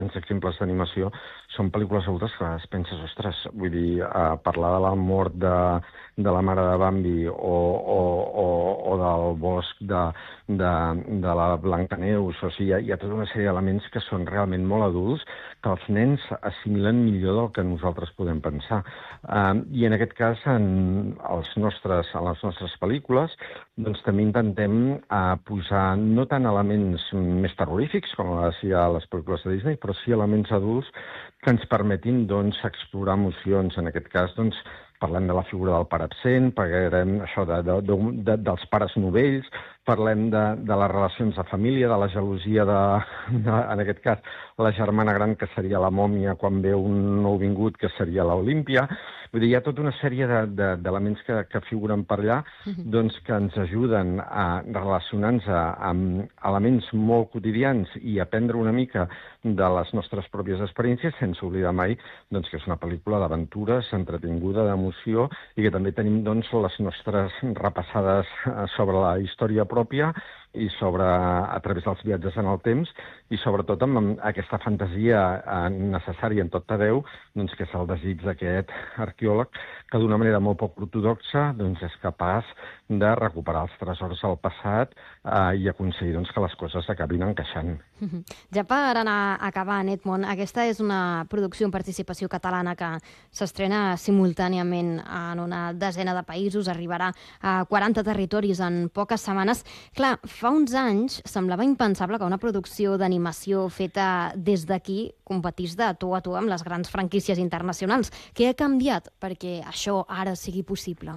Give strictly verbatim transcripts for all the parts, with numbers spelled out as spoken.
exemples d'animació, són pel·lícules adultes que es penses, ostres, vull dir, uh, parlar de la mort de, de la mare de Bambi o, o, o, o del bosc de, de, de la Blancaneus, o sigui, hi ha, hi ha tota una sèrie d'elements que són realment molt adults, que els nens assimilen millor del que nosaltres podem pensar. Uh, I en aquest cas, en, els nostres, en les nostres pel·lícules, doncs també intentem uh, posar no tant elements més terrorífics, com decía les pel·lícules de Disney, però sí elements adults que ens permetin doncs, explorar emocions. En aquest cas, doncs, parlem de la figura del pare absent, parlem això de, de, de, de, dels pares novells, parlem de, de les relacions de família, de la gelosia de, de, en aquest cas, la germana gran, que seria la mòmia, quan ve un nouvingut, que seria l'Olímpia. Vull dir, hi ha tota una sèrie d'elements de, de, que, que figuren per allà, doncs, que ens ajuden a relacionar-nos amb elements molt quotidians i aprendre una mica de les nostres pròpies experiències, sense oblidar mai doncs, que és una pel·lícula d'aventures, entretinguda, d'emoció, i que també tenim doncs, les nostres repassades sobre la història pròpia i sobre, a través dels viatges en el temps, i sobretot amb aquesta fantasia eh, necessària en tot Tadeu, doncs, que és el desig d'aquest arqueòleg, que d'una manera molt poc ortodoxa doncs, és capaç de recuperar els tresors del passat eh, i aconseguir doncs, que les coses acabin encaixant. Ja per anar acabant, Edmond, aquesta és una producció en participació catalana que s'estrena simultàniament en una desena de països, arribarà a quaranta territoris en poques setmanes. Clar, fa uns anys semblava impensable que una producció d'animació feta des d'aquí competís de tu a tu amb les grans franquícies internacionals. Què ha canviat perquè això ara sigui possible?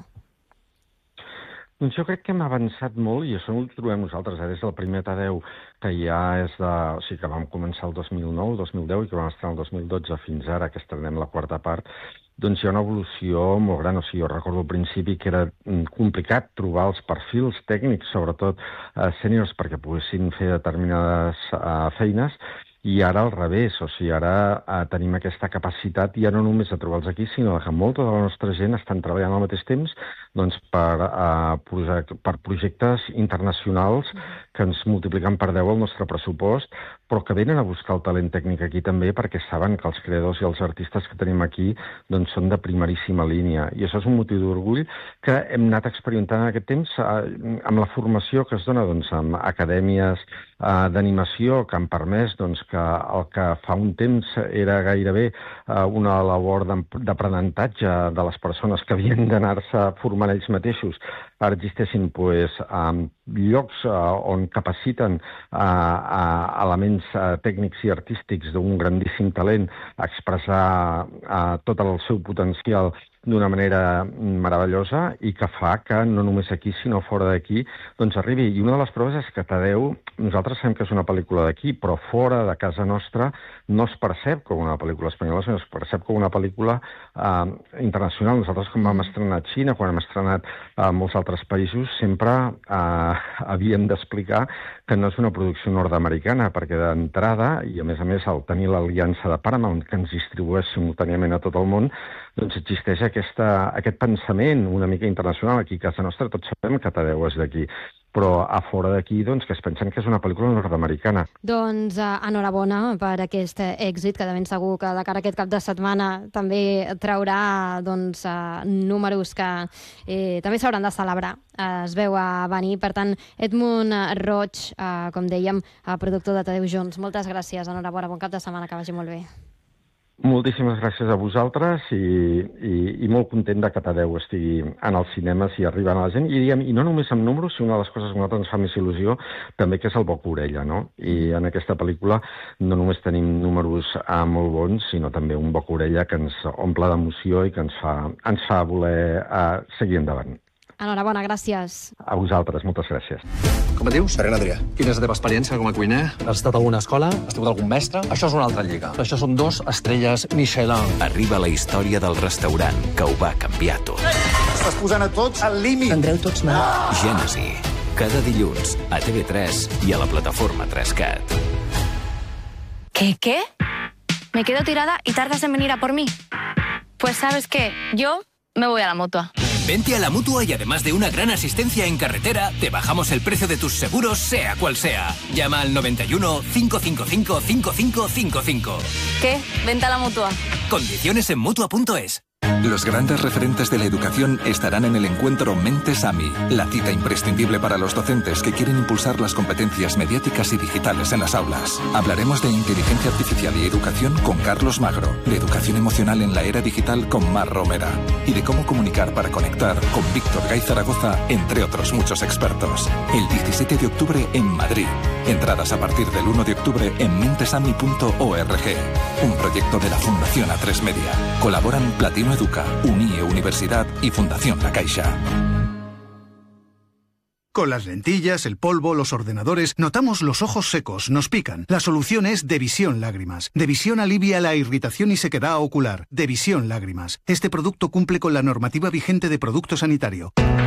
Doncs jo crec que hem avançat molt, i això ho trobem nosaltres, eh? Des del primer Tadeu, que ja és de... O sigui, que vam començar el dos mil nou, dos mil deu, i que vam estar el dos mil dotze fins ara, que estrenem la quarta part, doncs hi ha una evolució molt gran. O sigui, jo recordo al principi que era complicat trobar els perfils tècnics, sobretot eh, sèniors, perquè poguessin fer determinades eh, feines, i ara al revés. O sigui, ara eh, tenim aquesta capacitat ja no només de trobar-los aquí, sinó que molta de la nostra gent estan treballant al mateix temps doncs, per, uh, project, per projectes internacionals que ens multipliquen per deu el nostre pressupost, però que venen a buscar el talent tècnic aquí també perquè saben que els creadors i els artistes que tenim aquí doncs, són de primeríssima línia. I això és un motiu d'orgull que hem anat experimentant en aquest temps uh, amb la formació que es dona doncs, amb acadèmies uh, d'animació que han permès doncs, que el que fa un temps era gairebé uh, una labor d'aprenentatge de les persones que havien d'anar-se formant ells mateixos, ara existeixin pues, um, llocs uh, on capaciten uh, uh, elements uh, tècnics i artístics d'un grandíssim talent a expressar uh, tot el seu potencial d'una manera meravellosa i que fa que no només aquí, sinó fora d'aquí, doncs arribi. I una de les proves és que Tadeu, nosaltres sabem que és una pel·lícula d'aquí, però fora de casa nostra no es percep com una pel·lícula espanyola, sinó es percep com una pel·lícula eh, internacional. Nosaltres, quan vam estrenar a Xina, quan hem estrenat a molts altres països, sempre eh, havíem d'explicar que no és una producció nord-americana, perquè d'entrada, i a més a més al tenir l'aliança de Paramount, que ens distribueix simultàniament a tot el món, doncs existeix aquesta, aquest pensament una mica internacional. Aquí a casa nostra tots sabem que Tadeu és d'aquí, però a fora d'aquí doncs, que es pensen que és una pel·lícula nord-americana. Doncs uh, enhorabona per aquest èxit, que de ben segur que de cara a aquest cap de setmana també traurà doncs, uh, números que eh, també s'hauran de celebrar. Uh, es veu a venir. Per tant, Edmond Roig, uh, com dèiem, uh, productor de Tadeu Jones, moltes gràcies, enhorabona, bon cap de setmana, que vagi molt bé. Moltíssimes gràcies a vosaltres i, i, i molt content de que Tadeu estigui en els cinemes i arribant a la gent. I, diguem, i no només amb números, sinó una de les coses que a nosaltres ens fa més il·lusió també que és el boca-orella, no? I en aquesta pel·lícula no només tenim números ah, molt bons, sinó també un boca-orella que ens omple d'emoció i que ens fa, ens fa voler ah, seguir endavant. Enhorabona, gràcies. A vosaltres, moltes gràcies. Com et dius? Serena Adrià. Quina és la teva experiència com a cuiner? Has estat a alguna escola? Has tingut algun mestre? Això és una altra lliga. Això són dos estrelles Michelin. Arriba la història del restaurant que ho va canviar tot. Estàs posant a tots al límit. Tendreu tots mal. Ah! Gènesi. Cada dilluns a T V tres i a la plataforma tres cat. ¿Qué, qué? Me quedo tirada y tardas en venir a por mí. Pues ¿sabes qué? Yo me voy a la Mutua. Vente a la Mutua y además de una gran asistencia en carretera, te bajamos el precio de tus seguros, sea cual sea. Llama al noventa y uno, cinco cinco cinco, cinco cinco cinco cinco. ¿Qué? Vente a la Mutua. Condiciones en Mutua punto es. Los grandes referentes de la educación estarán en el encuentro Mentes AMI, la cita imprescindible para los docentes que quieren impulsar las competencias mediáticas y digitales en las aulas. Hablaremos de inteligencia artificial y educación con Carlos Magro, de educación emocional en la era digital con Mar Romera y de cómo comunicar para conectar con Víctor Gay Zaragoza, entre otros muchos expertos. El diecisiete de octubre en Madrid. Entradas a partir del uno de octubre en mentesami punto org. Un proyecto de la Fundación A tres Media. Colaboran Platino Educa, Unie Universidad y Fundación La Caixa. Con las lentillas, el polvo, los ordenadores, notamos los ojos secos, nos pican. La solución es Devisión Lágrimas. Devisión alivia la irritación y sequedad ocular. Devisión Lágrimas. Este producto cumple con la normativa vigente de producto sanitario.